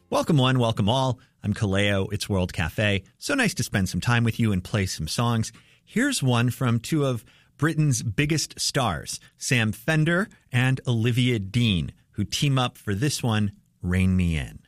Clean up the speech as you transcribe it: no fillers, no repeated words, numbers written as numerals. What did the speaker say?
Welcome one, welcome all. I'm Kaleo. It's World Cafe. So nice to spend some time with you and play some songs. Here's one from two of Britain's biggest stars, Sam Fender and Olivia Dean, who team up for this one, Rein Me In.